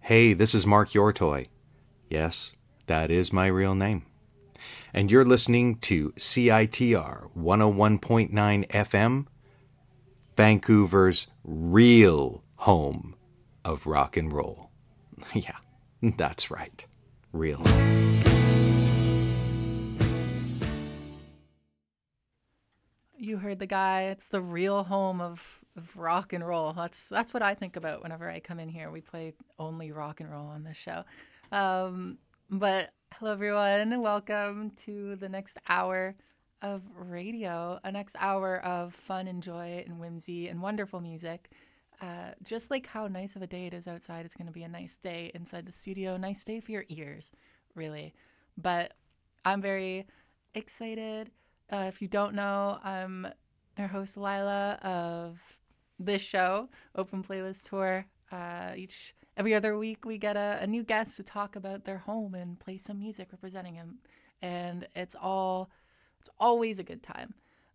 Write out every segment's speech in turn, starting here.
Hey, this is Mark Yortoy. Yes, that is my real name. And you're listening to CITR 101.9 FM, Vancouver's real home of rock and roll. Yeah, that's right. Real. You heard the guy. It's the real home of rock and roll. That's what I think about whenever I come in here. We play only rock and roll on this show. But hello, everyone. Welcome to the next hour of radio, a next hour of fun and joy and whimsy and wonderful music. Just like how nice of a day it is outside, it's going to be a nice day inside the studio. Nice day for your ears, really. But I'm very excited. If you don't know, I'm your host, Lila, of this show, Open Playlist Tour. Every other week, we get a new guest to talk about their home and play some music representing him, and it's always a good time.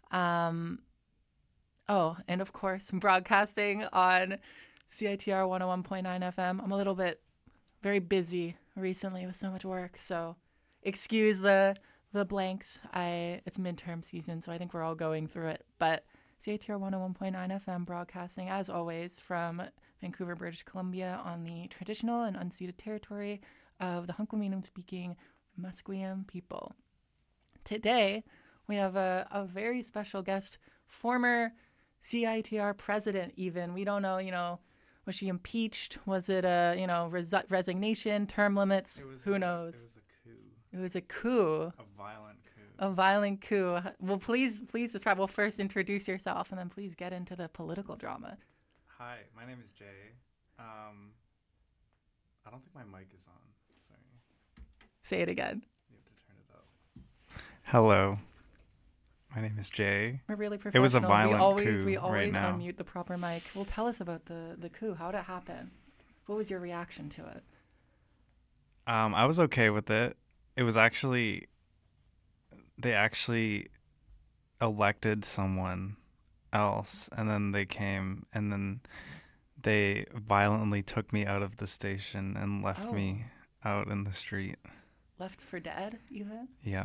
And of course, I'm broadcasting on CITR 101.9 FM. I'm a little bit very busy recently with so much work, so excuse the blanks. It's midterm season, so I think we're all going through it. But CITR 101.9 FM broadcasting, as always, from Vancouver, British Columbia, on the traditional and unceded territory of the Hunkaminam-speaking Musqueam people. Today, we have a very special guest, former CITR president even. We don't know, was she impeached? Was it resignation, term limits? Who knows? It was a coup. A violent coup. A violent coup. Well, please describe. Well, first introduce yourself, and then please get into the political drama. Hi, my name is Jay. I don't think my mic is on. Sorry. Say it again. You have to turn it up. Hello. My name is Jay. We're really professional. It was a violent coup We always right now. unmute the proper mic. Well, tell us about the coup. How did it happen? What was your reaction to it? I was okay with it. It was they actually elected someone else, and then they came, and then they violently took me out of the station and left me out in the street. Left for dead, even? Yeah.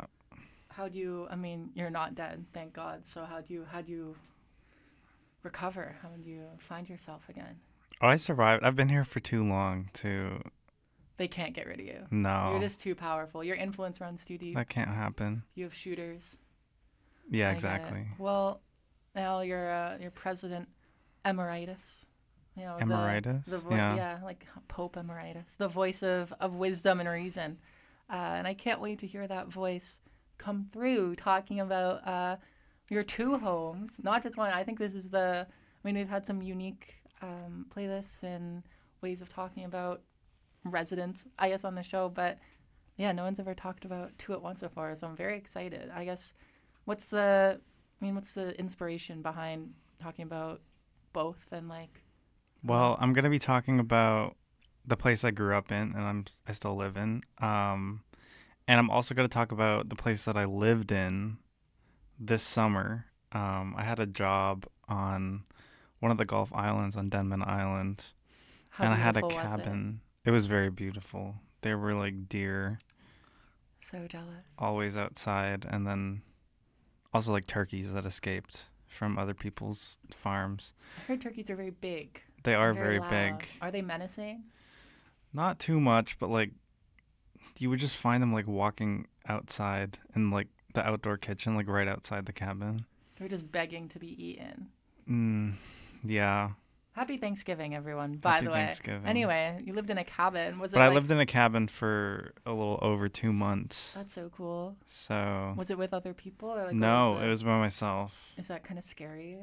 You're not dead, thank God. So how'd you recover? How did you find yourself again? Oh, I survived. I've been here for too long to... They can't get rid of you. No. You're just too powerful. Your influence runs too deep. That can't happen. You have shooters. Yeah, exactly. Well, now you're president emeritus. Emeritus? Yeah, like Pope Emeritus. The voice of wisdom and reason. And I can't wait to hear that voice come through talking about your two homes, not just one. I think this is we've had some unique playlists and ways of talking about residents, I guess, on the show, but yeah, no one's ever talked about two at once so far, so I'm very excited. I guess what's the inspiration behind talking about both and Well, I'm gonna be talking about the place I grew up in and I still live in. And I'm also gonna talk about the place that I lived in this summer. I had a job on one of the Gulf Islands on Denman Island. How and I had a beautiful was cabin. It was very beautiful. They were like deer. So jealous. Always outside, and then also like turkeys that escaped from other people's farms. I heard turkeys are very big. They are very very big. Are they menacing? Not too much, but like you would just find them like walking outside in like the outdoor kitchen, like right outside the cabin. They're just begging to be eaten. Yeah. Happy Thanksgiving, everyone, by Happy the way. Thanksgiving. Anyway, you lived in a cabin. But I lived in a cabin for a little over 2 months. That's so cool. So... Was it with other people? Or no, it was by myself. Is that kind of scary?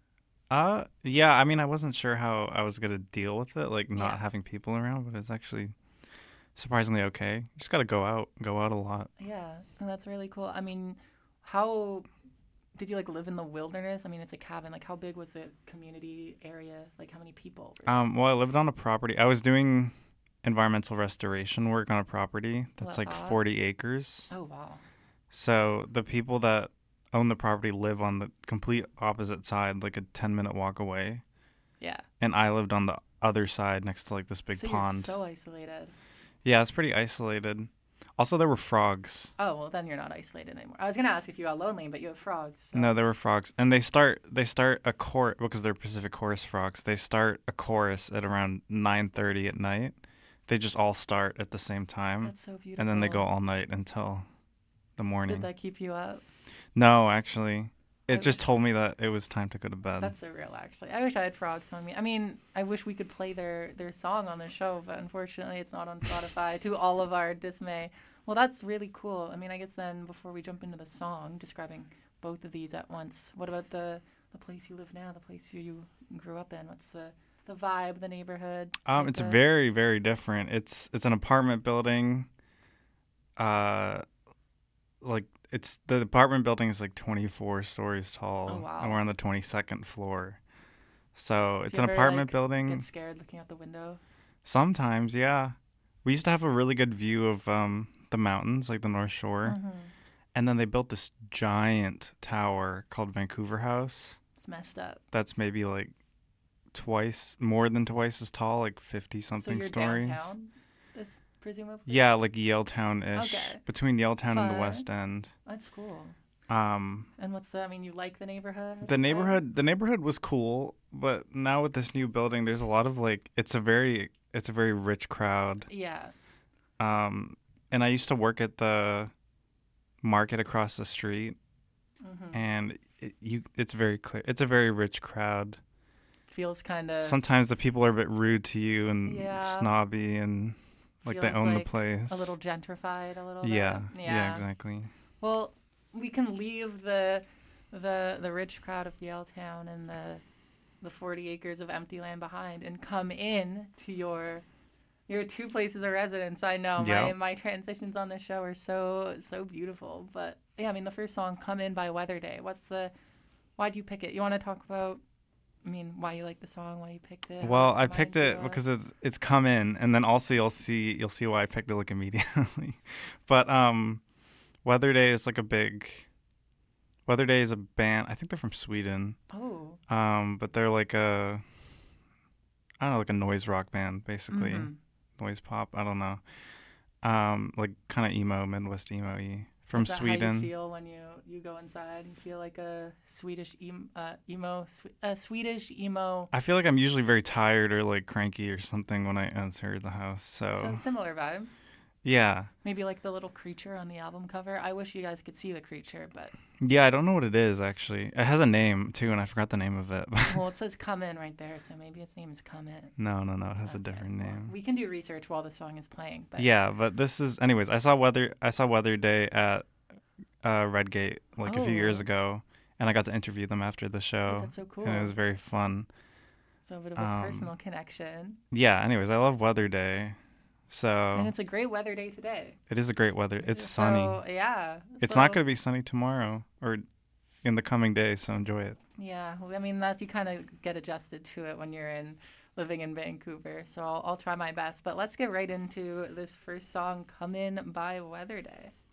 Yeah, I mean, I wasn't sure how I was going to deal with it, like not having people around, but it's actually surprisingly okay. You just got to go out a lot. Yeah, and that's really cool. I mean, how... Did you live in the wilderness? I mean, it's a cabin. How big was the community area? How many people? Well, I lived on a property. I was doing environmental restoration work on a property that's 40 acres. Oh, wow. So the people that own the property live on the complete opposite side, like a 10-minute walk away. Yeah. And I lived on the other side next to like this big So pond. you're so isolated. Yeah, it's pretty isolated. Also, there were frogs. Oh, well, then you're not isolated anymore. I was going to ask if you got lonely, but you have frogs. So. No, there were frogs, and they start a chorus because they're Pacific chorus frogs. They start a chorus at around 9:30 at night. They just all start at the same time, That's so beautiful. and then they go all night until the morning. Did that keep you up? No, actually, I it just wish- told me that it was time to go to bed. That's so real, actually. I wish I had frogs on me. I mean, I wish we could play their song on the show, but unfortunately, it's not on Spotify. To all of our dismay. Well, that's really cool. I mean, I guess then before we jump into the song, describing both of these at once, what about the place you live now, the place you grew up in? What's the vibe, the neighborhood? It's very, very different. It's an apartment building. Like the apartment building is like 24 stories tall. Oh, wow. And we're on the 22nd floor. So it's you an ever, apartment like, building. Get scared looking out the window? Sometimes, yeah. We used to have a really good view of the mountains, like the North Shore. Mm-hmm. And then they built this giant tower called Vancouver House. It's messed up. That's maybe like more than twice as tall, like 50 So something you're stories. downtown, this presumably? Yeah, like Yaletown-ish. Okay. Between Yaletown and the Fun. West End. That's cool. Um, And what's the, I mean, you like the neighborhood? the neighborhood was cool, but now with this new building, there's a lot of like it's a very rich crowd. Yeah. And I used to work at the market across the street, Mm-hmm. and it's very clear. It's a very rich crowd. Feels kind of. Sometimes the people are a bit rude to you and Yeah. snobby and like they Feels own like the place. a little gentrified, a little Yeah, bit. yeah, exactly. Well, we can leave the rich crowd of Yaletown and the 40 acres of empty land behind and come in to your two places of residence. I know Yep. my transitions on the show are so beautiful, but yeah, I mean the first song, "Come In" by Weather Day. Why'd you pick it? You want to talk about? I mean, why you like the song, why you picked it? how Well, it I picked reminds you it of because us? it's come in, and then also you'll see why I picked it like immediately. But Weather Day is like Weather Day is a band. I think they're from Sweden. Oh. But they're like I don't know, like a noise rock band basically, Mhm. noise pop. I don't know. Like kind of emo, Midwest emo-y from Is that Sweden. how you feel when you go inside? You feel like a Swedish Swedish emo. I feel like I'm usually very tired or like cranky or something when I enter the house. So similar vibe. Yeah. Maybe like the little creature on the album cover. I wish you guys could see the creature, but Yeah, I don't know what it is actually. It has a name too, and I forgot the name of it. well, it says "Come In" right there, so maybe its name is "Come In." No, it has a Okay, different well, name. we can do research while the song is playing. But Yeah, but this is anyways. I saw Weather Day at Redgate like a few years Oh. ago, and I got to interview them after the oh, show, that's so cool. and it was very fun. So a bit of a um, personal connection, Yeah. Anyways, I love Weather Day, so and it's a great weather day today. it is a great weather. It's sunny. So, yeah. It's so- not going to be sunny tomorrow or in the coming days, so enjoy it. Yeah, well, I mean, you kind of get adjusted to it when you're living in Vancouver. So I'll try my best. But let's get right into this first song, "Come In" by Weather Day.